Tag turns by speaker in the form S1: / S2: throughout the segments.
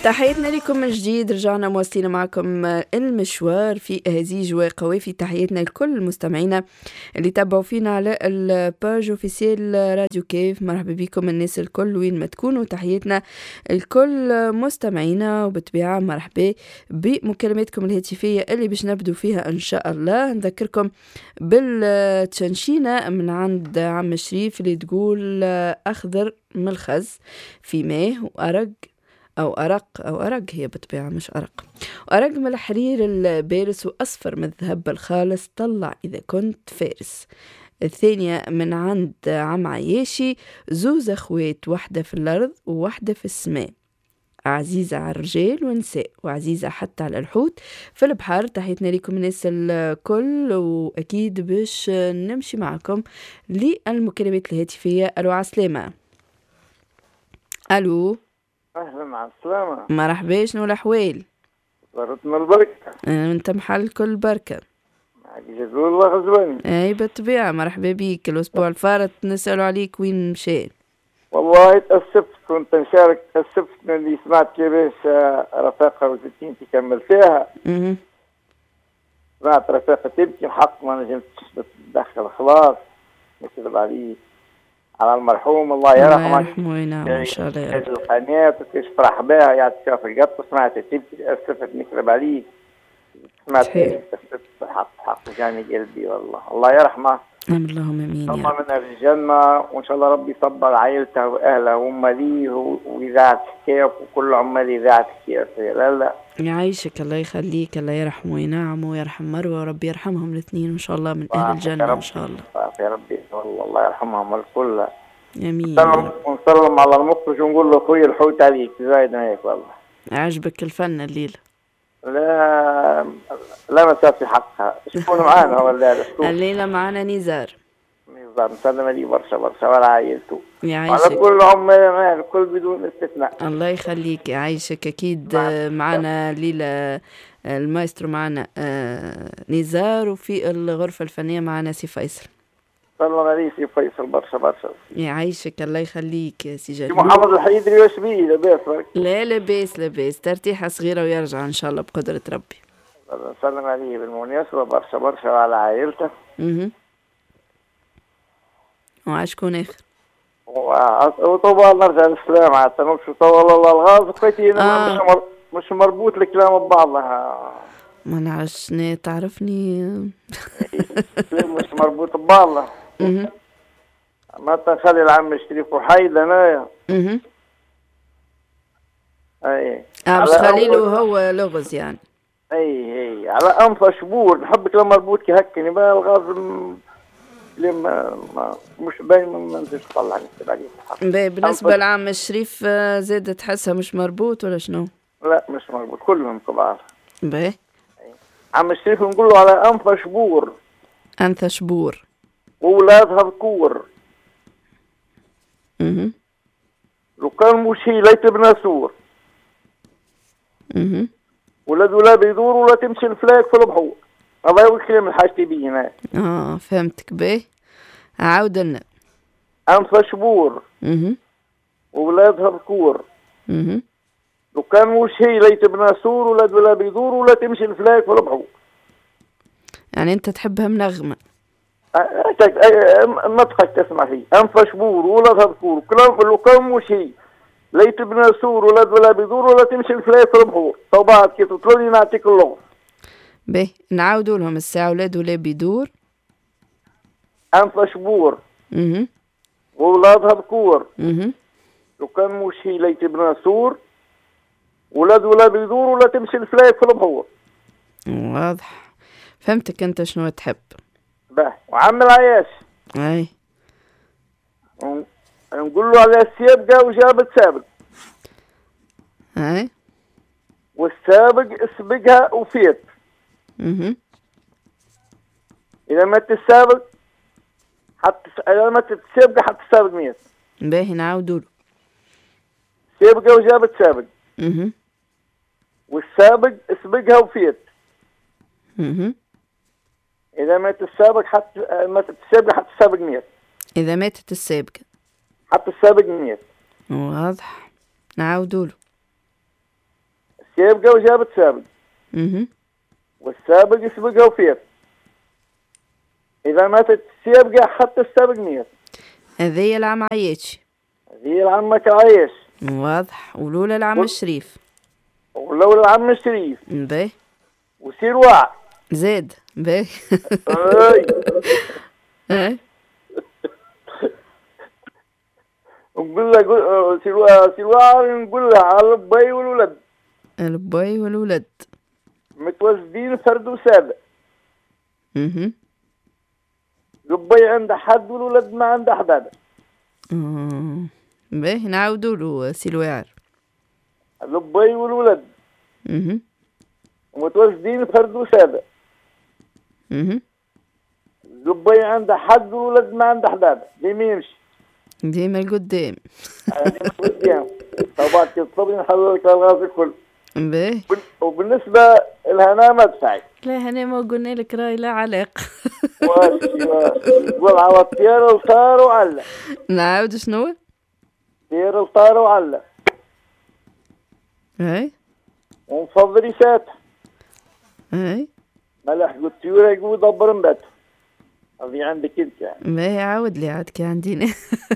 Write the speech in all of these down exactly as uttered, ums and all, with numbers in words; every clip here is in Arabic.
S1: تحياتنا لكم من جديد. رجعنا مواصلين معكم المشوار في هذه جواء قوافي. تحياتنا لكل مستمعينا اللي تابعوا فينا على الباج اوفيسيال راديو كيف. مرحبا بكم الناس الكل وين ما تكونوا. تحياتنا الكل مستمعينا، وبالطبيعة مرحبا بمكالماتكم الهاتفية اللي باش نبدو فيها ان شاء الله. نذكركم بالتنشينة من عند عم شريف اللي تقول اخضر من الخز في ماء وارق أو أرق أو أرق، هي بالطبيعة مش أرق، وأرق من الحرير البارس وأصفر من الذهب الخالص، طلع إذا كنت فارس. الثانية من عند عم عياشي، زوز أخوات، واحدة في الأرض وواحدة في السماء، عزيزة على الرجال ونساء وعزيزة حتى على الحوت في البحر. تحياتنا لكم الناس الكل، وأكيد باش نمشي معكم للمكالمات الهاتفية. ألو عسلامة. ألو
S2: أهلا مع السلامة.
S1: مرحبا، شنو الأحوال؟
S2: زارتنا البركة.
S1: آه، انت محل كل بركة.
S2: معك جزول الله غزواني.
S1: اي بالطبيعة. مرحبا بيك. الأسبوع الفارط نسألوا عليك وين مشي.
S2: والله تأسفت، كنت نشارك، تأسفت من اللي سمعت كيفاش رفاقة وستين تكمل فيها.
S1: اها
S2: سمعت رفاقة تبكي، الحق ما نجمتش نتدخل، خلاص نكذب عليه على المرحوم الله يرحمه.
S1: الله يرحمه وينعم ان شاء الله يا رب.
S2: القناة وكيش فرح بها يعطيك في القط. سمعت تبكي تأسفت، نكذب عليه. سمعت تأسفت حق حق جاني قلبي والله. الله يرحمه.
S1: اللهم امين يا رب.
S2: من الجنة، وان شاء الله ربي يصبر عائلته واهله واماليه واذاعه كيف وكل عمال اذاعه كيف. لا لا
S1: يعيشك، الله يخليك، الله يرحمه وينعمه ويرحم مروه، وربي يرحمهم الاثنين ان شاء الله من اهل الجنه ان شاء الله.
S2: يا ربي والله الله يرحمهم الكل.
S1: امين.
S2: ونسلم على المخرج ونقول له خويا الحوت عليك زايد هيك والله.
S1: عجبك الفن الليله؟
S2: لا لا مسافة في حقها. شكون معانا ولا
S1: الليله معانا نزار.
S2: نزار مسلم لي برشا برشا ولا عائلته.
S1: يعيشك.
S2: على كل عمال الكل بدون استثناء.
S1: الله يخليك يعيشك. اكيد معنا ليلى المايسترو، معنا نزار، وفي الغرفه الفنيه معنا سي فيصل.
S2: صلى عليه سي فيصل برشا برشا.
S1: يعيشك، الله يخليك يا سي جلال.
S2: محمد الحيدري واش بيه؟ لاباس؟
S1: لا لاباس لاباس، ترتيحه صغيره ويرجع ان شاء الله بقدره ربي.
S2: نسلم عليه بالمناسبه برشا برشا وعلى عائلته.
S1: اها وعشكون اخر؟
S2: وطوال نرجع للسلام عاد نمشي طول الله الغاز خويتي. آه. مش مر... مش مربوط الكلام ببعضها.
S1: ما نعرفش تعرفني.
S2: مش مربوط ببعضها.
S1: اها
S2: ما تخلي العم شريف وحيد انايا.
S1: اها
S2: اي
S1: اه باش خليله هو لغز يعني.
S2: اي اي على انف شبور نحب كلام مربوط كي هكني بقى الغاز م... لما ما مش باين ما نزلش نطلع نكتب عليه.
S1: بالنسبه لعم الشريف زاد تحسها مش مربوط ولا شنو؟
S2: لا مش مربوط، كلهم كبار.
S1: باهي.
S2: عم الشريف نقول له على انف شبور.
S1: انثى شبور.
S2: واولادها ذكور.
S1: اها
S2: لو كان مش هي ليت بناسور.
S1: اها
S2: ولاد ولا بيدور ولا تمشي الفلاك في البحور. هذا هو الكلام الحاجتي بيه هنا.
S1: اه فهمتك. باهي عاود لنا.
S2: انثى شبور.
S1: اها
S2: واولادها ذكور.
S1: اها
S2: لو كان مش هي ليت بناسور ولاد ولا بيدور ولا تمشي الفلاك في البحور.
S1: يعني انت تحبها منغمه.
S2: نطقك تسمع فيه. انثى شبور وولادها ذكور. لو كان مش هي ليت بناسور ولاد ولا بيدور ولا تمشي الفلاك في البحور. تو بعد كي تطلوني نعطيك اللغز.
S1: باهي نعاودوا لهم الساعة. ولاد ولا بيدور.
S2: أنثى شبور.
S1: اها
S2: وولادها ذكور.
S1: اها
S2: لو كان مش هي ليت بناسور ولاد ولا بيدور ولا تمشي الفلاك في البحور.
S1: واضح. فهمتك انت شنو تحب.
S2: باهي وعم العياش.
S1: اي
S2: نقول له على السابقة وجابت سابق.
S1: اي
S2: والسابق اسبقها وفيت.
S1: اها
S2: إذا مات السابق حتى إذا مات السابقة حتى السابق ميت.
S1: باهي نعاودوا له.
S2: سابقة وجابت سابق.
S1: اها
S2: والسابق اسبقها وفيت.
S1: اها
S2: إذا مات السابق حتى ماتت السابقة حتى السابق ميت.
S1: إذا ماتت السابقة
S2: حتى السابق ميت.
S1: واضح. نعاودوا له.
S2: سابقة وجابت سابق.
S1: اها.
S2: والسابق يسبقها وفيت. إذا ماتت السابقة حتى السابق ميت.
S1: هذه العم عياتش.
S2: هذه العمك عايش.
S1: واضح. ولولا العم الشريف.
S2: ولولا العم الشريف.
S1: باهي.
S2: وسير واع.
S1: زاد. باهي.
S2: اي.
S1: اي.
S2: نقول له سير واع سير واع نقول له على البي والولد.
S1: البي والولد.
S2: متوزدين فرد وسابق.
S1: اها.
S2: البي عنده حد والولد ما عنده حداد.
S1: اه. باهي نعاودوا له سي الواعر.
S2: البي والولد.
S1: اها.
S2: متوزدين فرد وسابق.
S1: اها.
S2: البي عنده حد والولد ما عنده حداد. ديما يمشي.
S1: ديما القدام.
S2: ديما القدام. طبعا تطلبي نحل لك الغاز الكل.
S1: باهي.
S2: وبالنسبة لهنا مدفعي.
S1: لا هنا ما قلنا لك راي لا علاقة.
S2: واش يقول على الطيار الطار وعلى.
S1: نعاود شنو؟
S2: طيار الطار وعلى.
S1: اي.
S2: ونفضل يسات.
S1: اي.
S2: ملح والطيور يقول دبر مبات. هذه عندك انت يعني.
S1: باهي عاود لي عاد كي عندنا.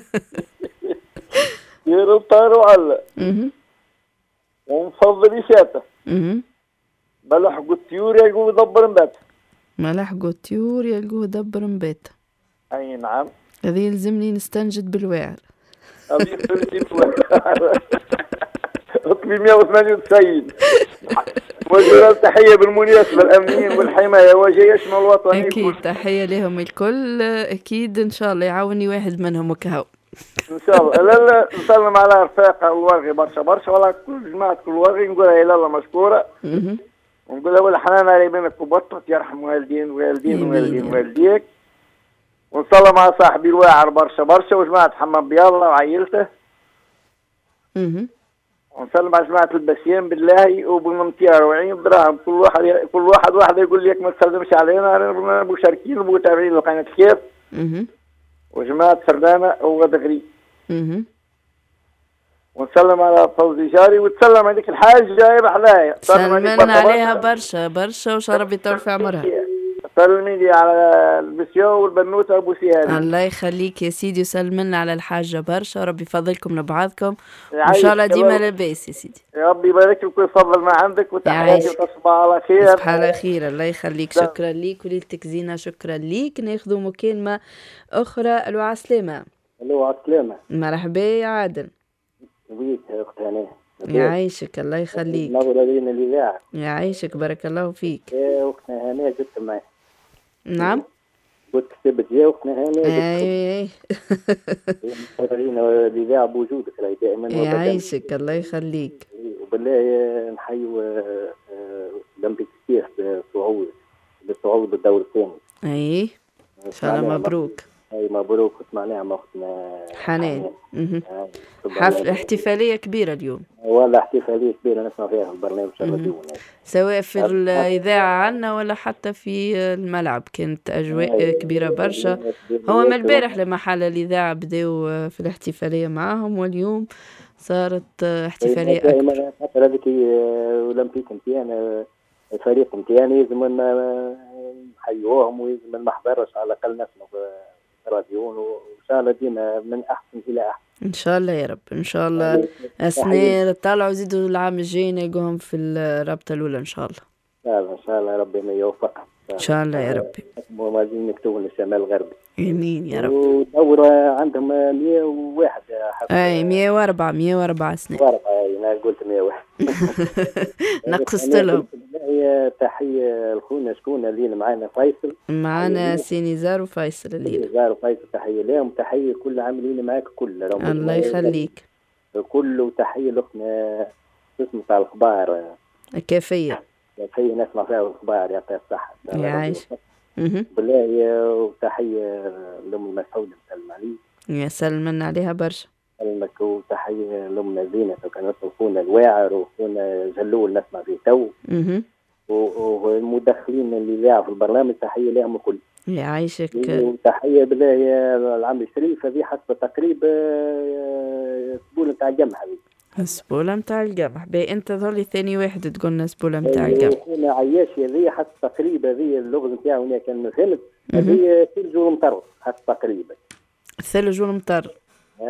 S2: طيار الطار وعلى.
S1: اها.
S2: ونفضل يساته.
S1: اها.
S2: ملح والطيور يقول دبر مبات.
S1: ما لحقوا الطيور يلقوه دبر مبات.
S2: اي نعم.
S1: هذه يلزمني نستنجد بالواعر.
S2: هذه يلزمني بالواعر. اطلبي مية وثمانية وتسعين. وجه تحية بالمناسبة الأمنيين والحماية وجيشنا الوطني.
S1: أكيد تحية لهم الكل. أكيد إن شاء الله يعاوني واحد منهم وكهو.
S2: إن شاء الله. لا لا نسلم على رفاقة الورغي برشا برشا ولا كل جماعة كل ورغي نقولها يا لالا مشكورة. ونقولها والحنان على بينك وبطك يرحم والدين والدين والدين والديك. ونسلم على صاحبي الواعر برشا برشا وجماعة حمام بيالله وعائلته. ونسلم على جماعة البسيم بالله وبالممتيار وعين دراهم كل واحد كل واحد واحد يقول لك ما تسلمش علينا انا مشاركين ومتابعين لقناة كيف. وجماعة فردانة وغدغري. ونسلم على فوزي جاري وتسلم عليك الحاج جايب حلايا.
S1: سلمنا عليها برشا برشا وش ربي يطول في عمرها.
S2: سلمي لي على البسيو والبنوته ابو سيهان.
S1: الله يخليك يا سيدي وسلمنا على الحاجه برشا وربي يفضلكم لبعضكم وان شاء الله ديما لاباس يا سيدي.
S2: يا ربي يبارك لك ويفضل ما عندك وتحياتي وتصبح على خير.
S1: تصبح على خير. الله يخليك. شكرا ليك وليلتك زينه. شكرا ليك. ناخذ مكالمه اخرى. الو عسلامه.
S2: الو عسلامه.
S1: مرحبا يا عادل.
S2: ويك يا اخت هنا.
S1: يعيشك. الله يخليك.
S2: نورة لينا الاذاعه.
S1: يعيشك. بارك الله فيك.
S2: يا اختنا هنا جبت معي.
S1: نعم.
S2: قلت كتبت يا اختنا هنا.
S1: اي اي.
S2: نورة الاذاعه بوجودك دائما.
S1: يعيشك. الله يخليك.
S2: وبالله نحيو لمبي كثير بصعود بصعود الدور الثاني.
S1: اي ان شاء الله. مبروك.
S2: اي مبروك. وسمعناها مع اختنا
S1: حنان. حفل احتفاليه كبيره اليوم.
S2: والله احتفاليه كبيره نسمع فيها في البرنامج ان شاء الله.
S1: سواء في الاذاعه عنا ولا حتى في الملعب كانت اجواء كبيره برشا. هو من البارح لما حال الاذاعه بداوا في الاحتفاليه معاهم واليوم صارت احتفاليه اكبر.
S2: حتى هذيك اولمبيك نتاعنا الفريق نتاعنا لازم نحيوهم ولازم ما نحضرش على الاقل نسمع راديون وان شاء الله ديما من احسن الى احسن
S1: ان شاء الله يا رب. ان شاء الله اسنان طلعوا زيدوا العام الجاي نلقوهم في الرابطه الاولى ان شاء الله.
S2: ان شاء الله ربنا يوفقهم
S1: ان شاء الله يا ربي.
S2: ومازال نكتبوا للشمال الغربي.
S1: امين يا رب.
S2: ودورة عندهم مية وواحد
S1: اي مية وأربعة مية وأربعة سنين.
S2: اي انا قلت مية وواحد.
S1: نقصت لهم.
S2: تحية لخونا شكون اللي معانا فيصل.
S1: معانا سينيزار وفيصل الليلة.
S2: سينيزار وفيصل تحية لهم. تحية كل عاملين معاك كل.
S1: الله يخليك.
S2: كله تحية لأختنا اسمه تاع الأخبار.
S1: كافية.
S2: كافية نسمع فيها الأخبار يعطيها الصحة.
S1: يعيش.
S2: بالله. وتحية لأم مسعود نسلم عليه.
S1: يا سلمنا عليها برشا.
S2: سلمك. وتحية لأمنا زينة وكان أخونا الواعر وأخونا جلول نسمع فيه تو. والمدخلين اللي لاعب في البرنامج تحية لهم الكل.
S1: يعيشك.
S2: وتحية بالله يا العم الشريف. هذه حسب تقريب سبولة تاع الجمع هذه.
S1: السبولة متاع القمح. باهي انت ظلي ثاني واحد تقولنا السبولة متاع القمح.
S3: خونا عياش هذه حتى تقريبا هذه اللغز نتاعو هنا كان ما فهمت، هذه ثلج ومطر حتى تقريبا.
S1: الثلج والمطر